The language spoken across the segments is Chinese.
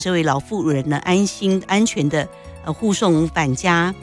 这位老妇人呢安心安全的护送返家。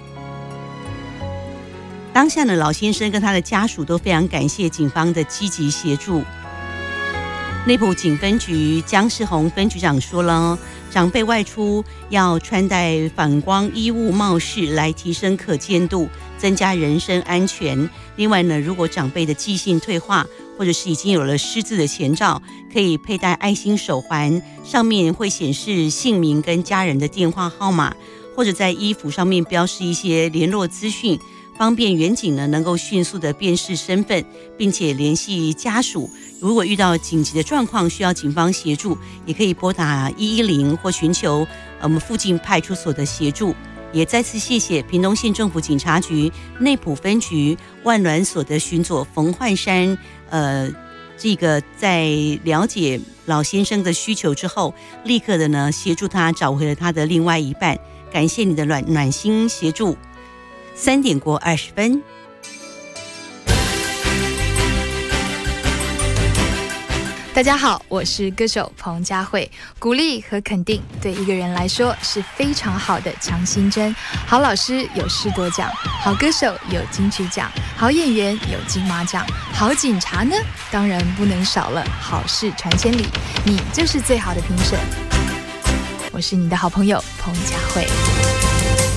当下呢，老先生跟他的家属都非常感谢警方的积极协助。内埔警分局江世宏分局长说了，长辈外出要穿戴反光衣物帽饰来提升可见度，增加人身安全。另外呢，如果长辈的记性退化，或者是已经有了失智的前兆，可以佩戴爱心手环，上面会显示姓名跟家人的电话号码，或者在衣服上面标示一些联络资讯，方便员警呢能够迅速的辨识身份，并且联系家属。如果遇到紧急的状况需要警方协助，也可以拨打110或寻求我们附近派出所的协助。也再次谢谢屏东县政府警察局内埔分局万峦所的巡佐冯焕山，这个在了解老先生的需求之后，立刻的呢协助他找回了他的另外一半。感谢你的暖心协助。3点过20分。 大家好，我是歌手彭佳慧。鼓励和肯定对一个人来说是非常好的强心针。好老师有士多奖，好歌手有金曲奖，好演员有金马奖，好警察呢，当然不能少了好事传千里。你就是最好的评审。我是你的好朋友彭佳慧。